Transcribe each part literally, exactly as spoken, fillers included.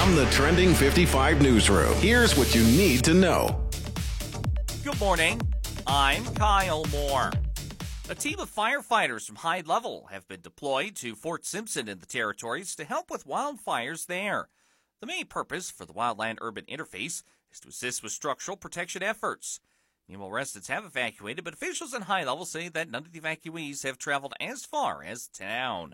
From the Trending fifty-five newsroom, here's what you need to know. Good morning. I'm Kyle Moore. A team of firefighters from High Level have been deployed to Fort Simpson in the Territories to help with wildfires there. The main purpose for the Wildland-Urban Interface is to assist with structural protection efforts. Nemo residents have evacuated, but officials in High Level say that none of the evacuees have traveled as far as town.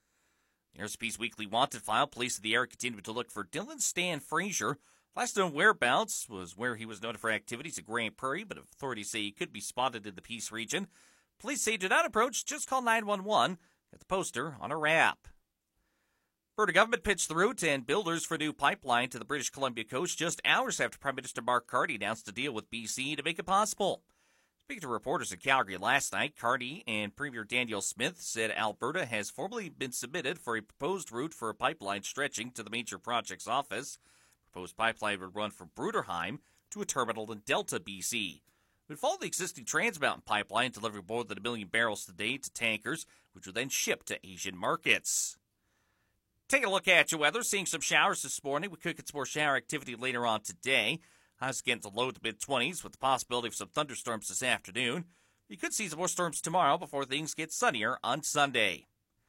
The R C M's weekly wanted file, police in the area continue to look for Dylan Stan Frazier. Last known whereabouts was where he was noted for activities at Grand Prairie, but authorities say he could be spotted in the Peace region. Police say do not approach, just call nine one one. Get the poster on a wrap. Alberta government pitched the route and builders for a new pipeline to the British Columbia coast just hours after Prime Minister Mark Carney announced a deal with B C to make it possible. Speaking to reporters in Calgary last night, Carney and Premier Danielle Smith said Alberta has formally been submitted for a proposed route for a pipeline stretching to the major projects office. The proposed pipeline would run from Bruderheim to a terminal in Delta, B C. It would follow the existing Trans Mountain pipeline, delivering more than a million barrels a day to tankers, which would then ship to Asian markets. Taking a look at your weather, seeing some showers this morning. We could get some more shower activity later on today. Highs getting to low to mid-twenties with the possibility of some thunderstorms this afternoon. You could see some more storms tomorrow before things get sunnier on Sunday.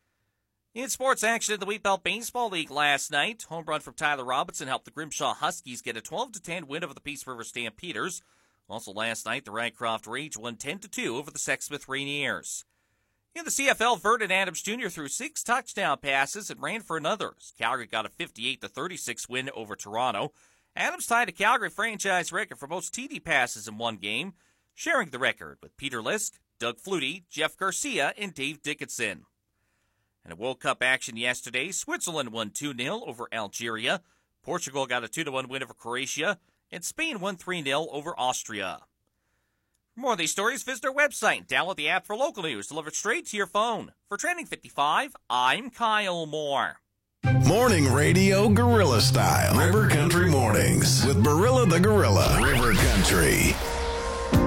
In sports action in the Wheat Belt Baseball League last night, home run from Tyler Robinson helped the Grimshaw Huskies get a twelve to ten win over the Peace River Stampeders. Also last night, the Rycroft Rage won ten to two over the Sexsmith Rainiers. In the C F L, Vernon Adams Junior threw six touchdown passes and ran for another. Calgary got a fifty-eight to thirty-six win over Toronto. Adams tied a Calgary franchise record for most T D passes in one game, sharing the record with Peter Lisk, Doug Flutie, Jeff Garcia, and Dave Dickinson. And in World Cup action yesterday, Switzerland won two nil over Algeria. Portugal got a two to one win over Croatia, and Spain won three nil over Austria. For more of these stories, visit our website and download the app for local news delivered straight to your phone. For Trending fifty-five, I'm Kyle Moore. Morning radio guerrilla style. River Country Mornings with Barilla the Gorilla. River Country.